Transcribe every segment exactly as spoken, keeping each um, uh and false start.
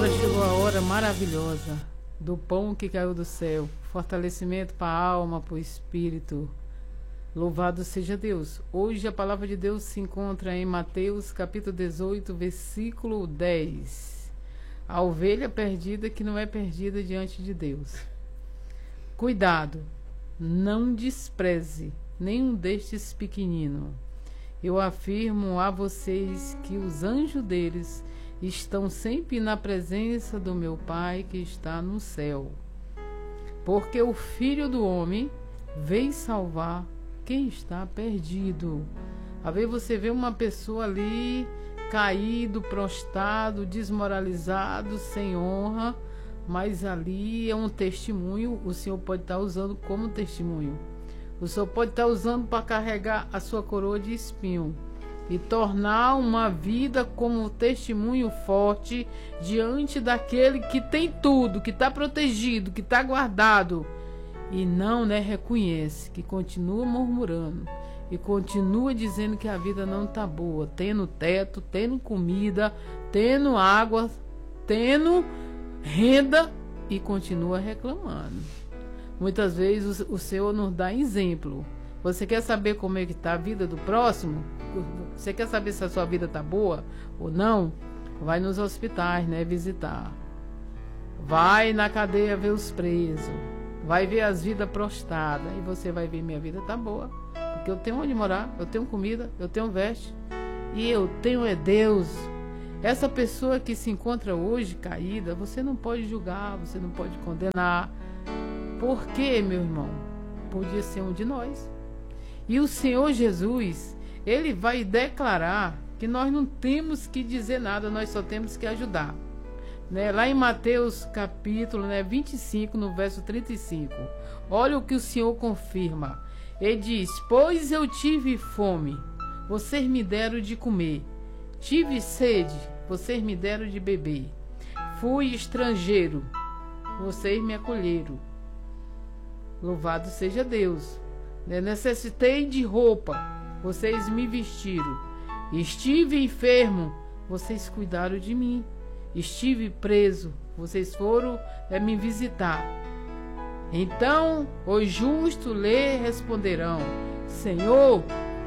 Agora chegou a hora maravilhosa do pão que caiu do céu, fortalecimento para a alma, para o espírito. Louvado seja Deus. Hoje a palavra de Deus se encontra em Mateus capítulo dezoito, versículo dez. A ovelha perdida que não é perdida diante de Deus. Cuidado, não despreze nenhum destes pequeninos. Eu afirmo a vocês que os anjos deles estão sempre na presença do meu Pai que está no céu. Porque o Filho do Homem veio salvar quem está perdido. Às vezes você vê uma pessoa ali caído, prostrado, desmoralizado, sem honra, mas ali é um testemunho, o Senhor pode estar usando como testemunho. O Senhor pode estar usando para carregar a sua coroa de espinho e tornar uma vida como testemunho forte diante daquele que tem tudo, que está protegido, que está guardado e não, né, reconhece, que continua murmurando e continua dizendo que a vida não está boa, tendo teto, tendo comida, tendo água, tendo renda e continua reclamando. Muitas vezes o, o Senhor nos dá exemplo. Você quer saber como é que está a vida do próximo? Você quer saber se a sua vida está boa ou não? Vai nos hospitais, né, visitar. Vai na cadeia ver os presos. Vai ver as vidas prostradas. E você vai ver, minha vida está boa. Porque eu tenho onde morar, eu tenho comida, eu tenho veste. E eu tenho é Deus. Essa pessoa que se encontra hoje caída, você não pode julgar, você não pode condenar. Por quê, meu irmão? Podia ser um de nós. E o Senhor Jesus, Ele vai declarar que nós não temos que dizer nada, nós só temos que ajudar. Né? Lá em Mateus capítulo, né, vinte e cinco, no verso trinta e cinco. Olha o que o Senhor confirma. Ele diz: pois eu tive fome, vocês me deram de comer. Tive sede, vocês me deram de beber. Fui estrangeiro, vocês me acolheram. Louvado seja Deus. Necessitei de roupa, vocês me vestiram. Estive enfermo, vocês cuidaram de mim. Estive preso, vocês foram é, me visitar. Então os justos lhe responderão: Senhor,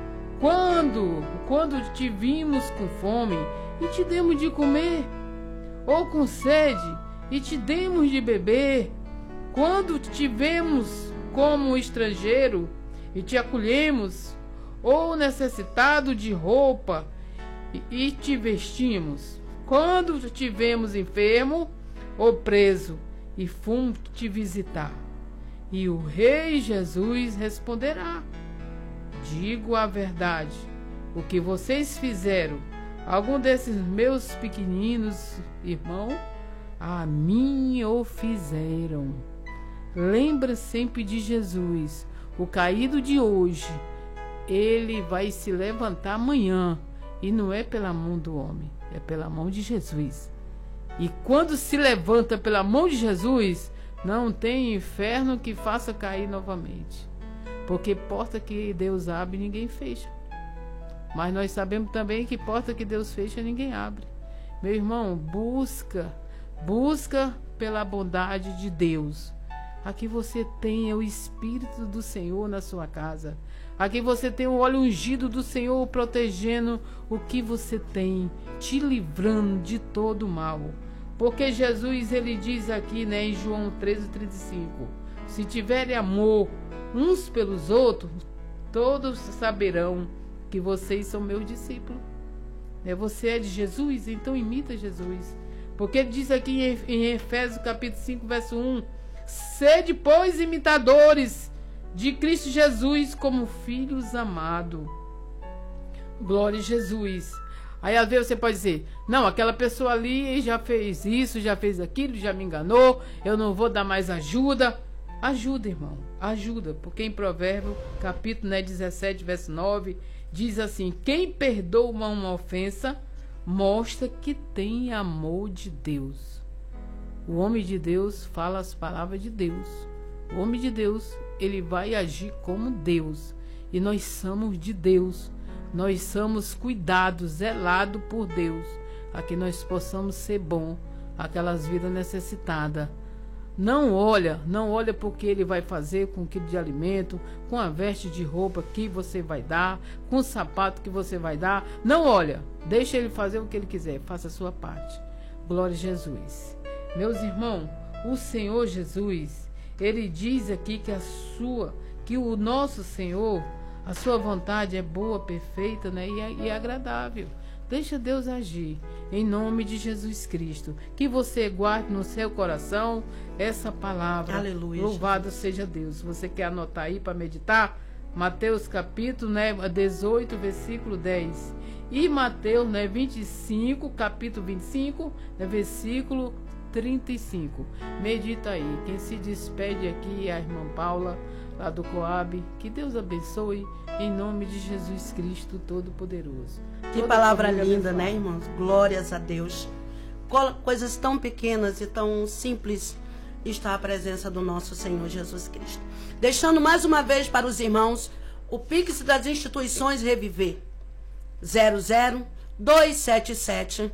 quando, quando te vimos com fome e te demos de comer, ou com sede e te demos de beber? Quando te vemos como estrangeiro e te acolhemos, ou necessitado de roupa e, e te vestimos? Quando te vemos enfermo ou preso e fomos te visitar? E o Rei Jesus responderá: digo a verdade, o que vocês fizeram algum desses meus pequeninos irmãos, a mim o fizeram. Lembra sempre de Jesus. O caído de hoje, ele vai se levantar amanhã. E não é pela mão do homem, é pela mão de Jesus. E quando se levanta pela mão de Jesus, não tem inferno que faça cair novamente. Porque porta que Deus abre, ninguém fecha. Mas nós sabemos também que porta que Deus fecha, ninguém abre. Meu irmão, busca, busca pela bondade de Deus. Aqui você tem o Espírito do Senhor na sua casa. Aqui você tem o óleo ungido do Senhor protegendo o que você tem, te livrando de todo mal. Porque Jesus, ele diz aqui, né, em João treze, trinta e cinco, se tiverem amor uns pelos outros, todos saberão que vocês são meus discípulos. É, você é de Jesus, então imita Jesus. Porque ele diz aqui em, em Efésios capítulo cinco, verso um, sede, pois, imitadores de Cristo Jesus como filhos amados. Glória a Jesus. Aí às vezes você pode dizer: não, aquela pessoa ali já fez isso, já fez aquilo, já me enganou, eu não vou dar mais ajuda. Ajuda, irmão, ajuda. Porque em Provérbios capítulo, né, dezessete, verso nove, diz assim: quem perdoa uma ofensa mostra que tem amor de Deus. O homem de Deus fala as palavras de Deus. O homem de Deus, ele vai agir como Deus. E nós somos de Deus. Nós somos cuidados, zelados por Deus. A que nós possamos ser bom aquelas vidas necessitadas. Não olha, não olha porque ele vai fazer com o quilo de alimento, com a veste de roupa que você vai dar, com o sapato que você vai dar. Não olha, deixa ele fazer o que ele quiser, faça a sua parte. Glória a Jesus. Meus irmãos, o Senhor Jesus, ele diz aqui que a sua, que o nosso Senhor, a sua vontade é boa, perfeita, né, e, e agradável. Deixa Deus agir, em nome de Jesus Cristo. Que você guarde no seu coração essa palavra. Aleluia. Louvado Jesus. Seja Deus. Você quer anotar aí para meditar? Mateus capítulo, né, dezoito, versículo dez. E Mateus, né, vinte e cinco, capítulo vinte e cinco, né, versículo trinta e cinco. Medita aí. Quem se despede aqui é a irmã Paula, lá do Coab. Que Deus abençoe, em nome de Jesus Cristo Todo-Poderoso. Que palavra linda, né, irmãos? Glórias a Deus. Coisas tão pequenas e tão simples está a presença do nosso Senhor Jesus Cristo. Deixando mais uma vez para os irmãos o Pix das instituições Reviver. zero zero dois sete sete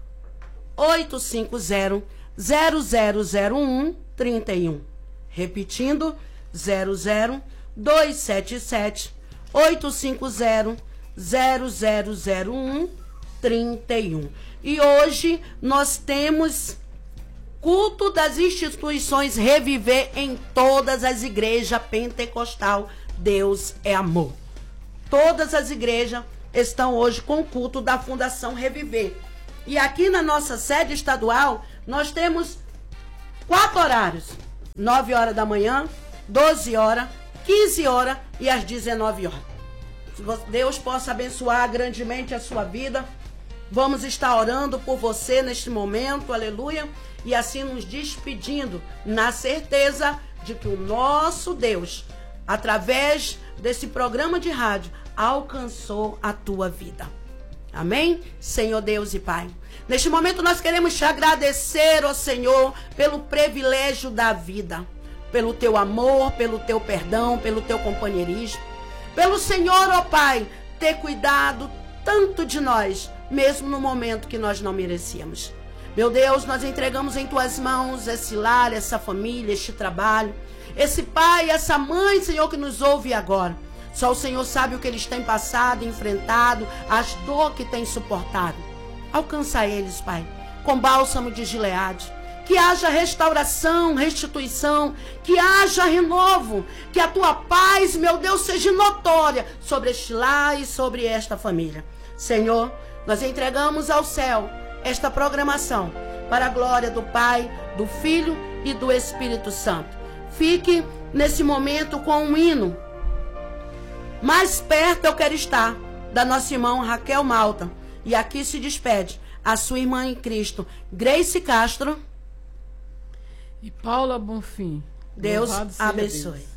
oito cinco zero zero zero zero um três um. Repetindo, zero zero dois sete sete oito cinco zero zero zero zero um três um. E hoje nós temos culto das instituições Reviver em todas as igrejas pentecostal. Deus é amor. Todas as igrejas estão hoje com o culto da Fundação Reviver. E aqui na nossa sede estadual, nós temos quatro horários. nove horas da manhã, doze horas, quinze horas e às dezenove horas. Deus possa abençoar grandemente a sua vida. Vamos estar orando por você neste momento, aleluia, e assim nos despedindo, na certeza de que o nosso Deus, através desse programa de rádio, alcançou a tua vida. Amém? Senhor Deus e Pai, neste momento nós queremos te agradecer, ó Senhor, pelo privilégio da vida, pelo teu amor, pelo teu perdão, pelo teu companheirismo, pelo Senhor, ó Pai, ter cuidado tanto de nós, mesmo no momento que nós não merecíamos. Meu Deus, nós entregamos em tuas mãos esse lar, essa família, este trabalho, esse pai, essa mãe, Senhor, que nos ouve agora. Só o Senhor sabe o que eles têm passado, enfrentado, as dores que têm suportado. Alcança eles, Pai, com bálsamo de Gileade. Que haja restauração, restituição, que haja renovo, que a tua paz, meu Deus, seja notória sobre este lar e sobre esta família. Senhor, nós entregamos ao céu esta programação para a glória do Pai, do Filho e do Espírito Santo. Fique nesse momento com um hino. Mais perto eu quero estar da nossa irmã Raquel Malta. E aqui se despede a sua irmã em Cristo, Grace Castro e Paula Bonfim. Deus abençoe. Deus.